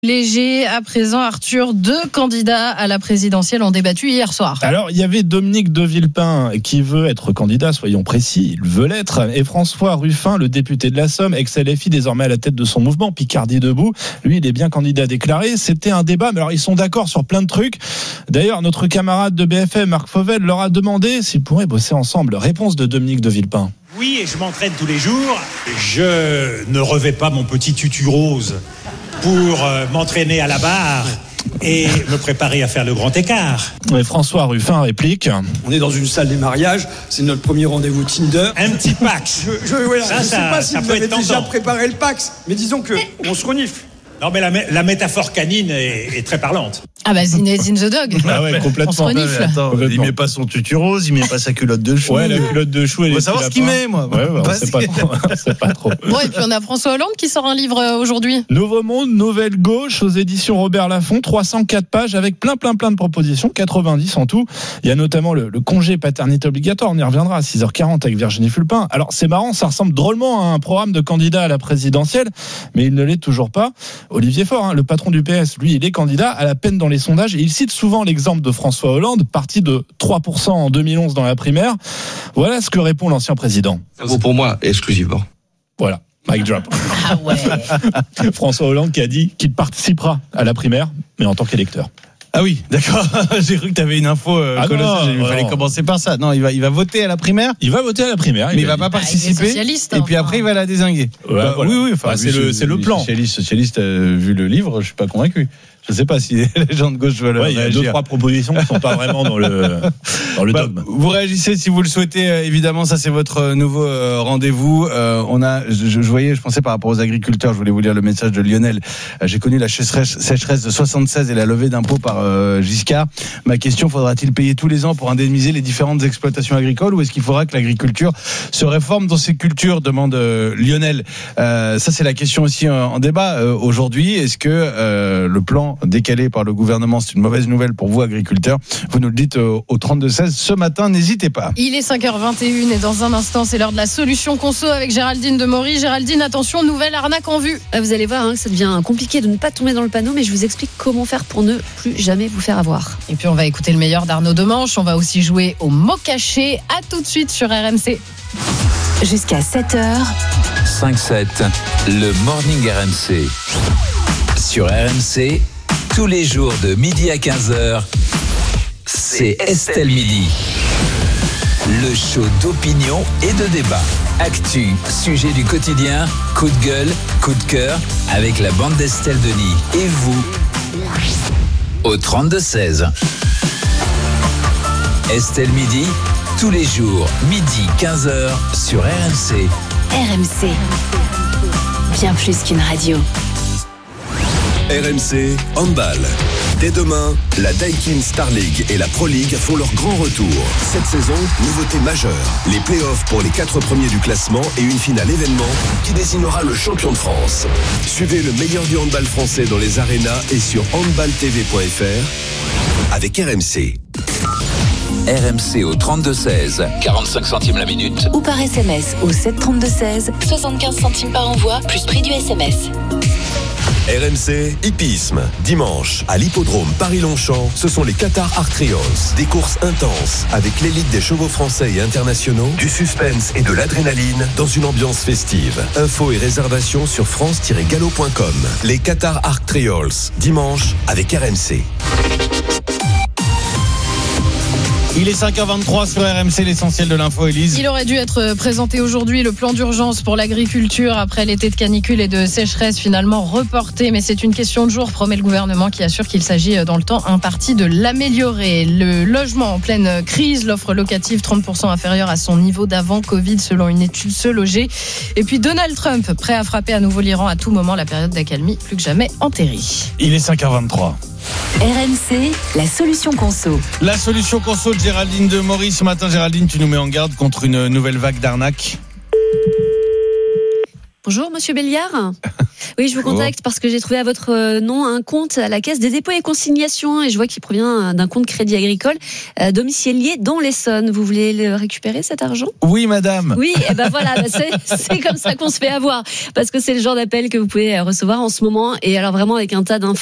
Léger, à présent, Arthur, 2 candidats à la présidentielle ont débattu hier soir. Alors, il y avait Dominique de Villepin qui veut être candidat, soyons précis, il veut l'être, et François Ruffin, le député de la Somme, ex-LFI, désormais à la tête de son mouvement, Picardie Debout. Lui, il est bien candidat déclaré. C'était un débat, mais alors ils sont d'accord sur plein de trucs. D'ailleurs, notre camarade de BFM, Marc Fauvel, leur a demandé s'ils pourraient bosser ensemble. Réponse de Dominique de Villepin. Oui, et je m'entraîne tous les jours. Je ne revais pas mon petit tutu rose pour m'entraîner à la barre et me préparer à faire le grand écart. Et François Ruffin réplique. On est dans une salle des mariages, c'est notre premier rendez-vous Tinder. Un petit Pax. Voilà, je ne sais pas si vous avez déjà préparé le Pax, mais disons qu'on se renifle. Non, mais la métaphore canine est très parlante. Ah bah Zinedine the Dog. Ah ouais, complètement. On se renifle. Attends, il met pas son tutu rose, il met pas sa culotte de chou. Ouais, la culotte de chou. On va savoir ce qu'il met, moi. Ouais, on sait pas trop. C'est pas trop. Bon, et puis on a François Hollande qui sort un livre aujourd'hui. Nouveau Monde, Nouvelle Gauche, aux éditions Robert Laffont, 304 pages avec plein de propositions, 90 en tout. Il y a notamment le congé paternité obligatoire, on y reviendra à 6h40 avec Virginie Fulpin. Alors c'est marrant, ça ressemble drôlement à un programme de candidat à la présidentielle, mais il ne l'est toujours pas. Olivier Faure, le patron du PS, lui, il est candidat à la peine dans les sondages et il cite souvent l'exemple de François Hollande, parti de 3% en 2011 dans la primaire. Voilà ce que répond l'ancien président. Ça vaut pour moi exclusivement. Voilà. Mic drop. Ah ouais. François Hollande qui a dit qu'il participera à la primaire, mais en tant qu'électeur. Ah oui, d'accord. J'ai cru que tu avais une info colossale. Il fallait commencer par ça. Non, il va voter à la primaire. Il va voter à la primaire, mais il va pas participer. Socialiste, et puis après, il va la dézinguer. Ouais, voilà. Oui. Enfin, c'est le plan. Socialiste, vu le livre, je suis pas convaincu. Je sais pas si les gens de gauche veulent réagir. Il y a 2-3 propositions qui sont pas vraiment dans le dogme. Vous réagissez si vous le souhaitez. Évidemment, ça c'est votre nouveau rendez-vous. Je voyais, je pensais par rapport aux agriculteurs. Je voulais vous lire le message de Lionel. J'ai connu la sécheresse de 76 et la levée d'impôts par Giscard. Ma question, faudra-t-il payer tous les ans pour indemniser les différentes exploitations agricoles, ou est-ce qu'il faudra que l'agriculture se réforme dans ces cultures, demande Lionel. Ça c'est la question aussi en débat aujourd'hui. Est-ce que le plan décalé par le gouvernement, c'est une mauvaise nouvelle pour vous, agriculteurs? Vous nous le dites au 32-16 ce matin, n'hésitez pas. Il est 5h21 et dans un instant, c'est l'heure de la solution conso avec Géraldine Demory. Géraldine, attention, nouvelle arnaque en vue. Vous allez voir, ça devient compliqué de ne pas tomber dans le panneau, mais je vous explique comment faire pour ne plus jamais vous faire avoir. Et puis on va écouter le meilleur d'Arnaud Demanche. On va aussi jouer au mot caché. À tout de suite sur RMC. Jusqu'à 7h. 5-7, le Morning RMC. Sur RMC, tous les jours de midi à 15h, c'est Estelle Midi. Le show d'opinion et de débat. Actu, sujet du quotidien, coup de gueule, coup de cœur, avec la bande d'Estelle Denis. Et vous, au 32-16. Estelle Midi, tous les jours, midi 15h, sur RMC. RMC. Bien plus qu'une radio. RMC Handball. Dès demain, la Daikin Star League et la Pro League font leur grand retour. Cette saison, nouveauté majeure. Les playoffs pour les 4 premiers du classement et une finale événement qui désignera le champion de France. Suivez le meilleur du handball français dans les arénas et sur handballtv.fr avec RMC. RMC au 32-16, 45 centimes la minute. Ou par SMS au 732-16, 75 centimes par envoi, plus prix du SMS. RMC Hippisme. Dimanche, à l'hippodrome Paris-Longchamp, ce sont les Qatar Art Trials. Des courses intenses avec l'élite des chevaux français et internationaux, du suspense et de l'adrénaline dans une ambiance festive. Infos et réservations sur france-galop.com. Les Qatar Art Trials. Dimanche avec RMC. Il est 5h23 sur RMC, l'essentiel de l'info, Élise. Il aurait dû être présenté aujourd'hui, le plan d'urgence pour l'agriculture après l'été de canicule et de sécheresse, finalement reporté. Mais c'est une question de jour, promet le gouvernement, qui assure qu'il s'agit dans le temps imparti de l'améliorer. Le logement en pleine crise, l'offre locative 30% inférieure à son niveau d'avant Covid selon une étude Se Loger. Et puis Donald Trump, prêt à frapper à nouveau l'Iran à tout moment, la période d'accalmie plus que jamais enterrée. Il est 5h23. RMC, la solution conso. La solution conso de Géraldine Demory. Ce matin, Géraldine, tu nous mets en garde contre une nouvelle vague d'arnaques. Bonjour, monsieur Béliard. Oui, je vous contacte parce que j'ai trouvé à votre nom un compte à la Caisse des dépôts et consignations et je vois qu'il provient d'un compte Crédit Agricole domicilié dans l'Essonne. Vous voulez le récupérer cet argent ? Oui, madame. Oui, et ben voilà, c'est comme ça qu'on se fait avoir parce que c'est le genre d'appel que vous pouvez recevoir en ce moment et alors vraiment avec un tas d'infos.